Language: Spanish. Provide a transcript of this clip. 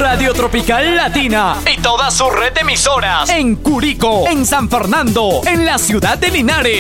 Radio Tropical Latina y toda su red de emisoras en Curicó, en San Fernando, en la ciudad de Linares.